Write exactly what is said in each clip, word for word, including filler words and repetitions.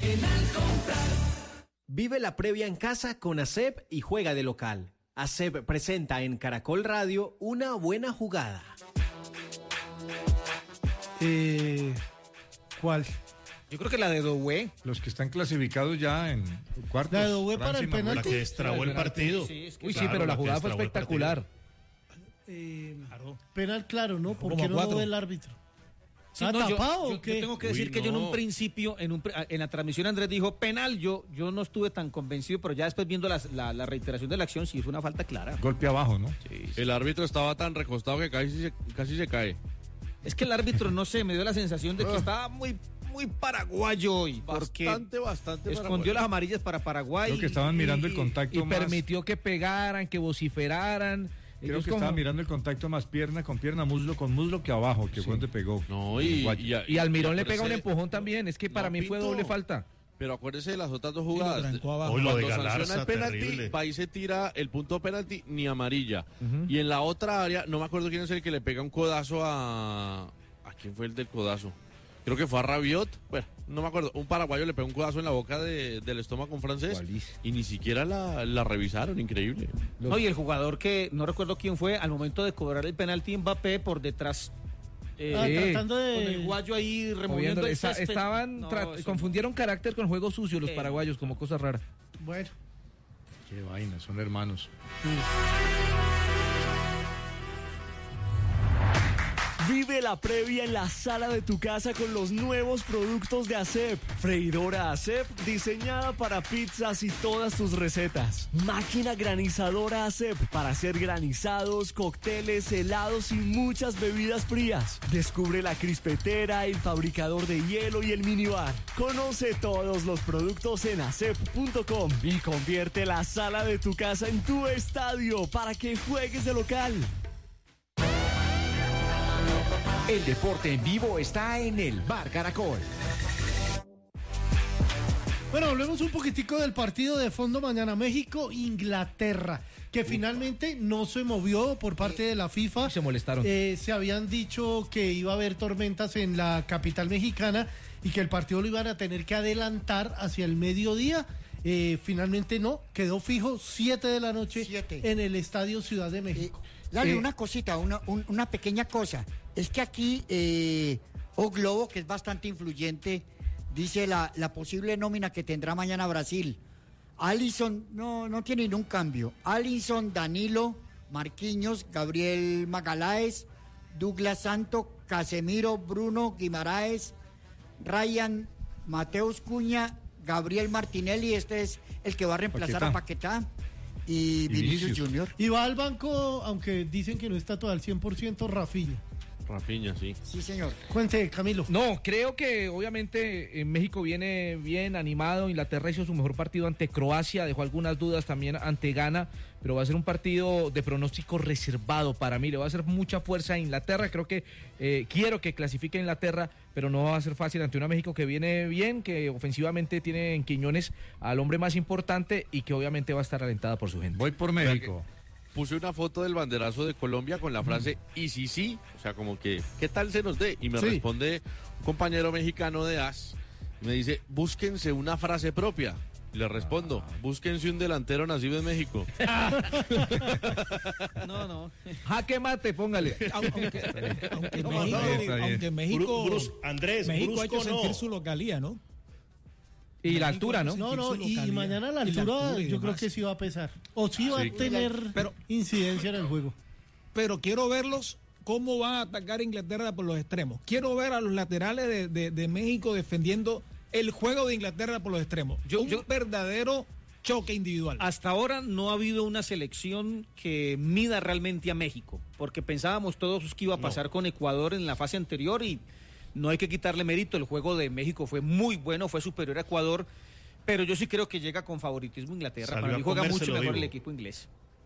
Penal Comprar. Vive la previa en casa con ASEP y juega de local. ASEP presenta en Caracol Radio Una Buena Jugada. Eh, ¿Cuál? Yo creo que la de Doué. Los que están clasificados ya en cuartos. La de Doué para el penalti. La que destrabó el partido. Sí, es que Uy, claro, sí, pero la la que jugada fue destrabó el espectacular. Eh, Claro. penal claro, ¿no? ¿Por Como qué no cuatro. lo ve el árbitro? Sí, ¿Está no, yo- tapado yo, o qué? yo tengo que Uy, decir que yo en no. un principio, en, un, pre- en la transmisión Andrés dijo penal, yo, yo no estuve tan convencido, pero ya después viendo las- la, la reiteración de la acción, sí fue una falta clara. Golpe abajo, ¿no? El árbitro estaba tan recostado que casi se, casi se cae. Es que el árbitro, no sé, me dio la sensación de que estaba muy, muy paraguayo hoy, porque Bastante, bastante. escondió las amarillas para Paraguay. Creo que estaban mirando el contacto Y más. permitió que pegaran, que vociferaran. Creo Ellos que como- estaba mirando el contacto más pierna con pierna, muslo con muslo que abajo, que fue donde pegó. No, y, Guayo. a- Y Almirón le acuérdese- pega un empujón también. Es que para No, mí fue Pinto. doble falta. Pero acuérdese de las otras dos lo jugadas. trancó abajo. Uy, lo de Cuando Galarza, sanciona el penalti, terrible. va y se tira el punto de penalti ni amarilla. Y en la otra área, no me acuerdo quién es el que le pega un codazo a... ¿A quién fue el del codazo? Creo que fue a Rabiot. Bueno, no me acuerdo. Un paraguayo le pegó un codazo en la boca de- del estómago en francés. Gualiz. Y ni siquiera la, la revisaron. Increíble. No, y el jugador que, no recuerdo quién fue, al momento de cobrar el penalti, Mbappé por detrás. eh, Ah, Sí. tratando Con de... el guayo ahí removiendo Moviendo- el esta- césped. estaban No, tra- eso confundieron carácter con juego sucio los Eh, paraguayos, como cosa rara. Bueno, Qué vaina, son hermanos. Vive la previa en la sala de tu casa con los nuevos productos de ASEP. Freidora ASEP diseñada para pizzas y todas tus recetas. Máquina granizadora ASEP para hacer granizados, cócteles, helados y muchas bebidas frías. Descubre la crispetera, el fabricador de hielo y el minibar. Conoce todos los productos en asep punto com y convierte la sala de tu casa en tu estadio para que juegues de local. El deporte en vivo está en el Bar Caracol. Bueno, hablemos un poquitico del partido de fondo mañana, México-Inglaterra, que finalmente no se movió por parte de la FIFA. Se molestaron. Eh, se habían dicho que iba a haber tormentas en la capital mexicana y que el partido lo iban a tener que adelantar hacia el mediodía. Eh, finalmente no, quedó fijo siete de la noche Siete. en el Estadio Ciudad de México. Dale, Eh, una cosita, una, un- una pequeña cosa. Es que aquí eh, O Globo, que es bastante influyente, dice la, la posible nómina que tendrá mañana Brasil. Alisson, no, no tiene ningún cambio. Alisson, Danilo, Marquinhos, Gabriel Magaláes, Douglas Santo, Casemiro, Bruno Guimaraes, Ryan, Mateus Cuña, Gabriel Martinelli, este es el que va a reemplazar a Paquetá, y Vinicius, Vinicius. Junior. Y va al banco, aunque dicen que no está todo al cien por ciento, Rafinha. Rafinha, sí. Sí, señor. Cuente, Camilo. No, creo que obviamente en México viene bien animado. Inglaterra hizo su mejor partido ante Croacia, dejó algunas dudas también ante Ghana, pero va a ser un partido de pronóstico reservado para mí. Le va a hacer mucha fuerza a Inglaterra. Creo que eh, quiero que clasifique a Inglaterra, pero no va a ser fácil ante una México que viene bien, que ofensivamente tiene en Quiñones al hombre más importante y que obviamente va a estar alentada por su gente. Voy por México. Puse una foto del banderazo de Colombia con la frase y sí, sí, o sea, como que, ¿qué tal se nos dé? Y me Sí. responde un compañero mexicano de A S, me dice, búsquense una frase propia. Le respondo, búsquense un delantero nacido en México. No, no. Jaque mate, póngale. Aunque, aunque No, México, no, está bien. aunque México, Bru- Brus- Andrés, México ha hecho brusco no. sentir su localía, ¿no? Y la México altura, ha ¿no? hecho No, sentir no, su y localidad. mañana la Y la altura altura y yo creo demás. que sí va a pesar. O sí va Sí. a tener Pero- incidencia en el juego. Pero quiero verlos cómo van a atacar a Inglaterra por los extremos. Quiero ver a los laterales de, de- de México defendiendo el juego de Inglaterra por los extremos. Yo- Un yo- verdadero choque individual. Hasta ahora no ha habido una selección que mida realmente a México, porque pensábamos todos que iba a pasar con Ecuador en la fase anterior y no hay que quitarle mérito. El juego de México fue muy bueno, fue superior a Ecuador, pero yo sí creo que llega con favoritismo Inglaterra. Salió Para a mí juega mucho comérselo mejor vivo. el equipo inglés.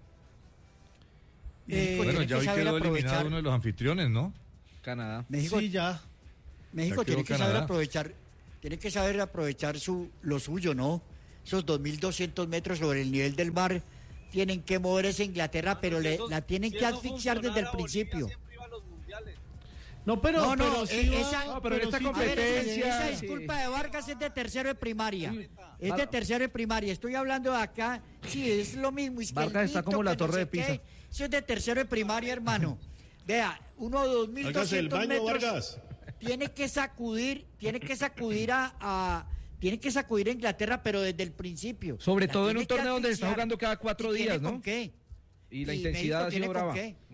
México Bueno, tiene ya que hoy saber quedó eliminado aprovechar. uno de los anfitriones, ¿no? Canadá. México, Sí, ya. México Ya quedó tiene que saber Canadá. aprovechar, tiene que saber aprovechar su, lo suyo, ¿no? Esos dos mil doscientos metros sobre el nivel del mar tienen que mover esa Inglaterra, pero le, la tienen que asfixiar desde el principio. No, pero, No, no, pero sí eh, va- esa- No, pero en esta sí- A ver, esa, competencia- esa disculpa de Vargas es de tercero de primaria. Es de tercero de primaria. Estoy hablando de acá. Sí, es lo mismo. Es que Vargas el está mito, como la que no torre sé de Pisa. qué. Eso es de tercero de primaria, hermano. Vea, uno dos mil Hágase el doscientos baño, metros. Vargas. Tiene que sacudir, tiene que sacudir a, a- tiene que sacudir a Inglaterra, pero desde el principio. Sobre La todo en tiene un que torneo donde se está asfixiar. jugando cada cuatro ¿Y tiene días, ¿no? con qué? Y la Y intensidad México ha tiene sido con brava. qué.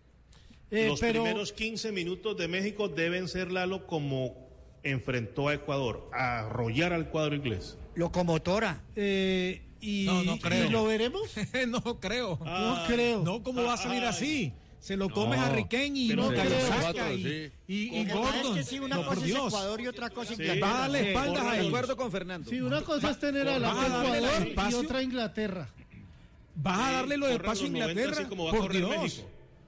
Eh, Los pero, primeros quince minutos de México deben ser, Lalo, como enfrentó a Ecuador, a arrollar al cuadro inglés. Locomotora. eh, y, No, no creo. ¿y lo veremos? no creo. No creo. No, ¿cómo va a salir Ay. así? Se lo come No, Harry Kane y pero Bukayo creo. Saka Cuatro, y, sí. y, y Lo que pasa Gordon. es que sí, una No, por cosa es Dios. Ecuador y otra cosa Sí. Inglaterra. Va a darle Sí, espaldas corran a De los- ellos. acuerdo con Fernando. Sí, una cosa es tener a la Vas a darle el Ecuador y espacio. otra Inglaterra. Vas a darle los Corran espacios a los noventa, Inglaterra. así como va a Por correr Dios. México.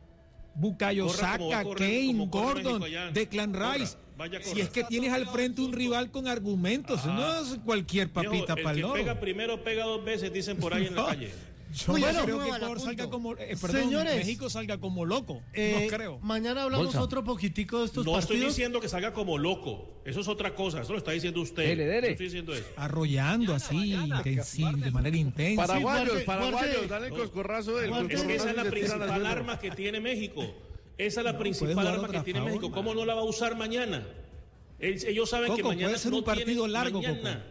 Bukayo Corra como va a Saka, correr- Kane, como corre Gordon, México allá. Declan Corra, Rice. vaya, Si corra. es que tienes al frente un rival con argumentos, no es cualquier Viejo, papita el para el que loro. pega primero pega dos veces, dicen por ahí en la No. calle. Yo Uy, no eso creo no que vale Ecuador punto. salga como, eh, perdón, Señores, México salga como loco. Eh, no creo. Mañana hablamos Bolsa. otro poquitico de estos No estoy partidos. diciendo que salga como loco. Eso es otra cosa. Eso lo está diciendo usted. Dele, dele. No estoy diciendo eso. Arrollando así, intensi- de manera intensa. Paraguayos, guarde- paraguayos, guarde- dale el coscorrazo del guarde- Es que esa es la coscorrazo y se tiran al principal suelo. arma que tiene México. Esa es la puede principal jugar arma otra que tiene forma. México. ¿Cómo no la va a usar mañana? El- Ellos saben Coco, que mañana puede ser no un partido tienen largo, mañana.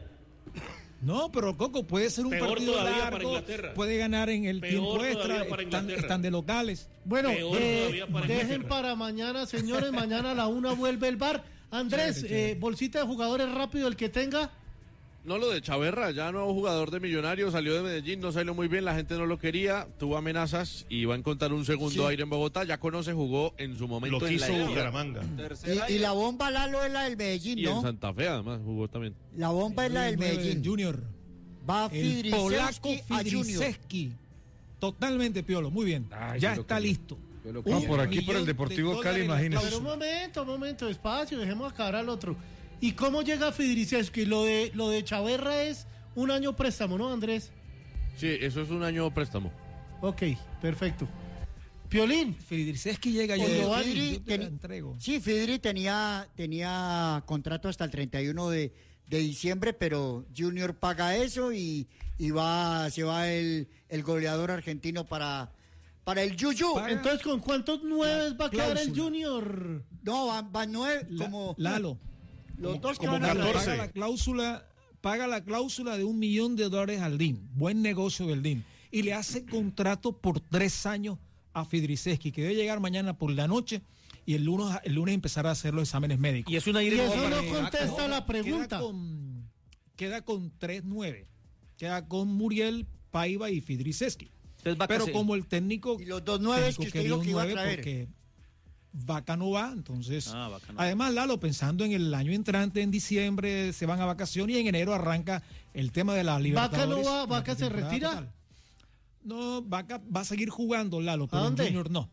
No, pero Coco, puede ser un Peor partido todavía para largo, Inglaterra. puede ganar en el Peor tiempo todavía extra, para están, Inglaterra. están de locales. Bueno, Peor eh, todavía para dejen Inglaterra. para mañana, señores. Mañana a la una vuelve el bar. Andrés, Chévere, chévere. eh, bolsita de jugadores rápido, el que tenga. No, lo de Chaverra, ya nuevo jugador de Millonarios, salió de Medellín, no salió muy bien, la gente no lo quería, tuvo amenazas y va a encontrar un segundo Sí. aire en Bogotá. Ya conoce, jugó en su momento Lo en la quiso Equidad. Bucaramanga. Y, y la bomba Lalo es la del Medellín, Y en ¿no? Santa Fe además jugó también. La bomba es la del El nueve Medellín. Junior. Va El polaco Fidrisewski a Junior. Fidrisewski. Totalmente piolo, muy bien. Ay, ya yo lo está quería. listo. Yo lo Un quería. No, por aquí, por el millón de Deportivo dólares Cali, la imagínese. Pero un cláusula. momento, un momento, despacio, dejemos acabar al otro. ¿Y cómo llega Fidrisewski? Lo de, lo de Chaverra es un año préstamo, ¿no, Andrés? Sí, eso es un año préstamo. Ok, perfecto. Piolín, Fidrisewski llega yo, Oye, yo Fidri te la teni- entrego. Sí, Fidri tenía, tenía contrato hasta el treinta y uno de, de diciembre, pero Junior paga eso y, y va, se va el, el goleador argentino para, para el Yuyu. Paga- entonces, ¿con cuántos nueve va a quedar el cláusula. Junior? No, van, van nueve, La- como Lalo. los dos que como van a Paga catorce. la cláusula, paga la cláusula de un millón de dólares al D I N. Buen negocio del D I N. Y le hace contrato por tres años a Fidrisewski, que debe llegar mañana por la noche y el lunes, el lunes empezar a hacer los exámenes médicos. Y es una Y aire eso nuevo no para- contesta la pregunta. Queda con, queda con tres nueve. Queda con Muriel, Paiva y Fidrisewski. Entonces, Vaca Pero se- como el técnico. Y los dos nueves técnico que usted quería dijo un que iba a nueve traer. Porque Vaca no va, entonces. Ah, Vaca no. Además, Lalo, pensando en el año entrante, en diciembre se van a vacaciones y en enero arranca el tema de la Libertadores. ¿Vaca no va? la ¿Vaca se pretemporada retira? total. No, Vaca va a seguir jugando, Lalo, pero en dónde? Junior no.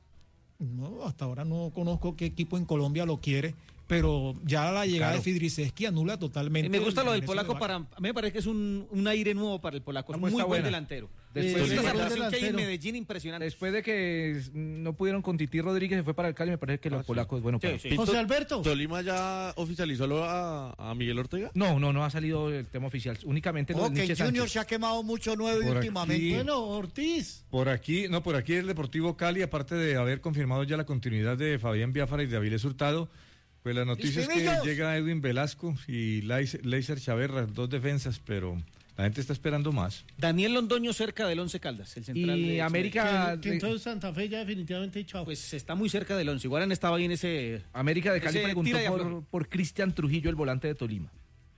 No, hasta ahora no conozco qué equipo en Colombia lo quiere, pero ya la llegada Claro. de Fidrisewski anula totalmente. Y me gusta el lo del regreso de polaco Vaca. para. A mí me parece que es un, un aire nuevo para el polaco. Es Una muy apuesta buen buena. delantero. Después Eh, Es de una buen que- generación que hay en delantero. Medellín impresionante. Después de que no pudieron con Titi Rodríguez, se fue para el Cali, me parece que los polacos es bueno Sí, para- sí. José Alberto. ¿Tolima ya oficializó lo a, a Miguel Ortega? No, no, no ha salido el tema oficial. Únicamente lo Oh, de que Nietzsche el Junior Sánchez. se ha quemado mucho nueve Por últimamente. aquí- Bueno, Ortiz. Por aquí, no, por aquí el Deportivo Cali, aparte de haber confirmado ya la continuidad de Fabián Biafara y de Avilés Hurtado, pues la noticia es que ¡Listimillos! llega Edwin Velasco y Leiser Chaverra, dos defensas, pero la gente está esperando más. Daniel Londoño cerca del Once Caldas, el central. Y de- América, Que, que entonces Santa Fe ya definitivamente chao. Pues está muy cerca del Once. Igual han estado ahí en ese. América de Cali Ese preguntó tira y por, afloja. por Cristian Trujillo, el volante de Tolima.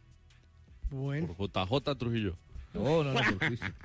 Bueno. Por J J Trujillo. No, no, no, por Cristian.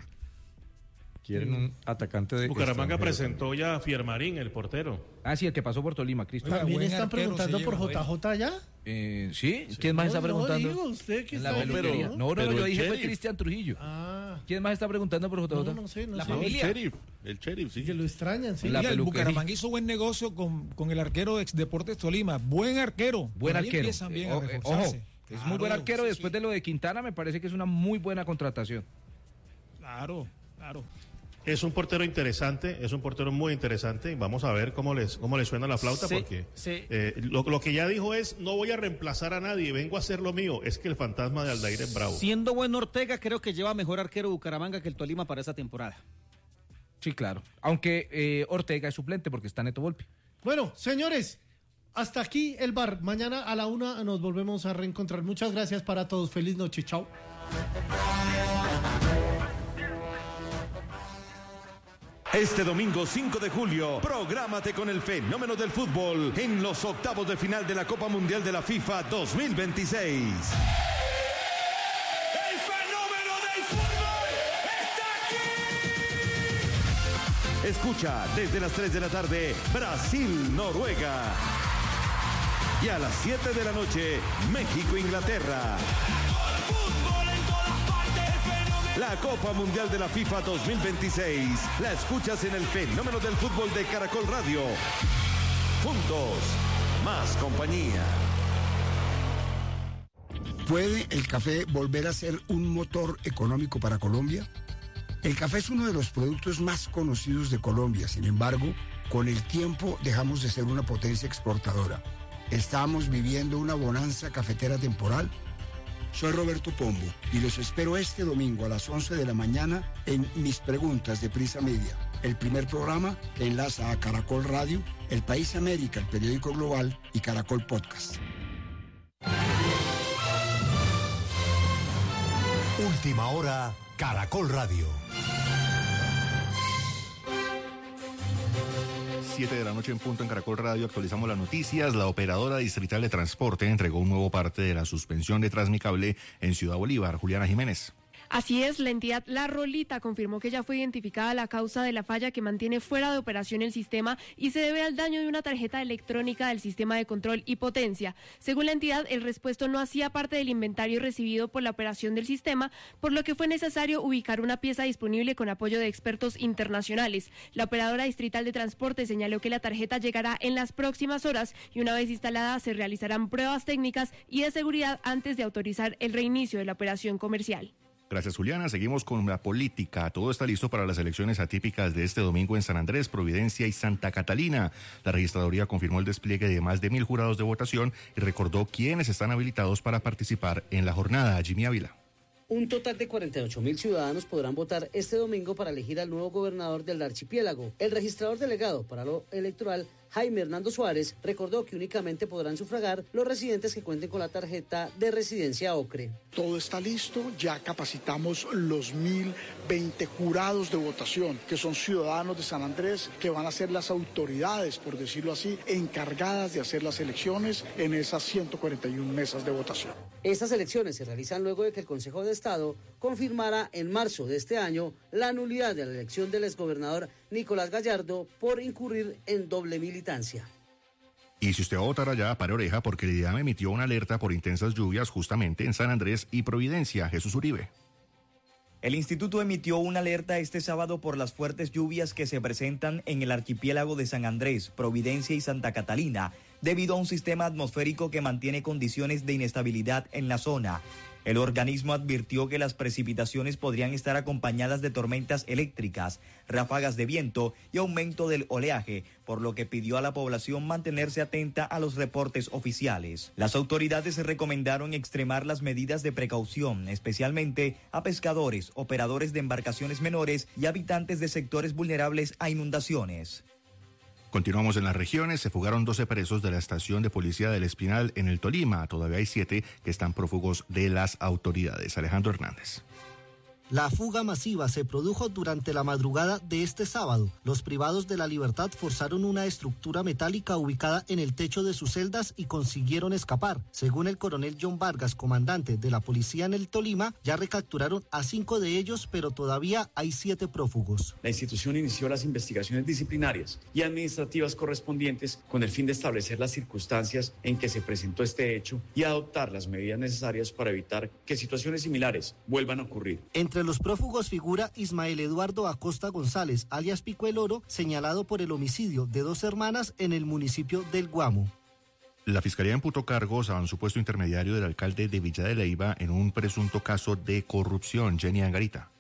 Quieren un atacante de Bucaramanga extranjero presentó ya a Fiermarín, el portero. Ah, sí, el que pasó por Tolima, Cristian. Oiga, ¿También buen están arquero preguntando se por lleva, J J ya? Eh, ¿sí? ¿Quién más está No, preguntando? No, digo, usted que En la está peluquería. viendo, No, no, pero yo el dije fue sheriff. Cristian Trujillo. Ah, ¿Quién más está preguntando por J J? no, no sé, no La sé. familia. El sheriff, el sheriff, sí. Que lo extrañan, sí. La Oiga, el peluquería. Bucaramanga hizo buen negocio con, con el arquero de ex Deportes Tolima. Buen arquero. Buen Por ahí arquero. empiezan bien Eh, a o- eh, reforzarse. ojo, es Claro, muy buen arquero. sí, Después sí. de lo de Quintana, me parece que es una muy buena contratación. Claro, claro. Es un portero interesante, es un portero muy interesante. Vamos a ver cómo les cómo les suena la flauta, Sí, porque sí. eh, lo, lo que ya dijo es, no voy a reemplazar a nadie, vengo a hacer lo mío. Es que el fantasma de Aldair es bravo. Siendo buen Ortega, creo que lleva mejor arquero Bucaramanga que el Tolima para esa temporada. Sí, claro. Aunque eh, Ortega es suplente porque está Neto Volpi. Bueno, señores, hasta aquí el bar. Mañana a la una nos volvemos a reencontrar. Muchas gracias para todos. Feliz noche. Chao. Este domingo cinco de julio, prográmate con el fenómeno del fútbol en los octavos de final de la Copa Mundial de la FIFA dos mil veintiséis. ¡El fenómeno del fútbol está aquí! Escucha desde las tres de la tarde, Brasil-Noruega. Y a las siete de la noche, México-Inglaterra. La Copa Mundial de la FIFA dos mil veintiséis la escuchas en el fenómeno del fútbol de Caracol Radio. Juntos, más compañía. ¿Puede el café volver a ser un motor económico para Colombia? El café es uno de los productos más conocidos de Colombia. Sin embargo, con el tiempo dejamos de ser una potencia exportadora. ¿Estamos viviendo una bonanza cafetera temporal? Soy Roberto Pombo y los espero este domingo a las once de la mañana en Mis Preguntas de Prisa Media, el primer programa que enlaza a Caracol Radio, El País América, el periódico global y Caracol Podcast. Última hora, Caracol Radio. siete de la noche en punto en Caracol Radio, actualizamos las noticias. La operadora distrital de transporte entregó un nuevo parte de la suspensión de Transmicable en Ciudad Bolívar. Juliana Jiménez. Así es, la entidad La Rolita confirmó que ya fue identificada la causa de la falla que mantiene fuera de operación el sistema y se debe al daño de una tarjeta electrónica del sistema de control y potencia. Según la entidad, el repuesto no hacía parte del inventario recibido por la operación del sistema, por lo que fue necesario ubicar una pieza disponible con apoyo de expertos internacionales. La operadora distrital de transporte señaló que la tarjeta llegará en las próximas horas y una vez instalada se realizarán pruebas técnicas y de seguridad antes de autorizar el reinicio de la operación comercial. Gracias, Juliana. Seguimos con la política. Todo está listo para las elecciones atípicas de este domingo en San Andrés, Providencia y Santa Catalina. La registraduría confirmó el despliegue de más de mil jurados de votación y recordó quiénes están habilitados para participar en la jornada. Jimmy Ávila. Un total de cuarenta y ocho mil ciudadanos podrán votar este domingo para elegir al nuevo gobernador del archipiélago. El registrador delegado para lo electoral, Jaime Hernando Suárez, recordó que únicamente podrán sufragar los residentes que cuenten con la tarjeta de residencia OCRE. Todo está listo, ya capacitamos los mil veinte jurados de votación, que son ciudadanos de San Andrés, que van a ser las autoridades, por decirlo así, encargadas de hacer las elecciones en esas ciento cuarenta y una mesas de votación. Estas elecciones se realizan luego de que el Consejo de Estado confirmara en marzo de este año la nulidad de la elección del exgobernador Nicolás Gallardo por incurrir en doble militancia. Y si usted va a votar allá, pare oreja, porque el IDEAM emitió una alerta por intensas lluvias justamente en San Andrés y Providencia. Jesús Uribe. El instituto emitió una alerta este sábado por las fuertes lluvias que se presentan en el archipiélago de San Andrés, Providencia y Santa Catalina, debido a un sistema atmosférico que mantiene condiciones de inestabilidad en la zona. El organismo advirtió que las precipitaciones podrían estar acompañadas de tormentas eléctricas, ráfagas de viento y aumento del oleaje, por lo que pidió a la población mantenerse atenta a los reportes oficiales. Las autoridades recomendaron extremar las medidas de precaución, especialmente a pescadores, operadores de embarcaciones menores y habitantes de sectores vulnerables a inundaciones. Continuamos en las regiones. Se fugaron doce presos de la estación de policía del Espinal en el Tolima. Todavía hay siete que están prófugos de las autoridades. Alejandro Hernández. La fuga masiva se produjo durante la madrugada de este sábado. Los privados de la libertad forzaron una estructura metálica ubicada en el techo de sus celdas y consiguieron escapar. Según el coronel John Vargas, comandante de la policía en el Tolima, ya recapturaron a cinco de ellos, pero todavía hay siete prófugos. La institución inició las investigaciones disciplinarias y administrativas correspondientes con el fin de establecer las circunstancias en que se presentó este hecho y adoptar las medidas necesarias para evitar que situaciones similares vuelvan a ocurrir. Entre los prófugos figura Ismael Eduardo Acosta González, alias Pico el Oro, señalado por el homicidio de dos hermanas en el municipio del Guamo. La Fiscalía imputó cargos a un supuesto intermediario del alcalde de Villa de Leyva en un presunto caso de corrupción. Jenny Angarita.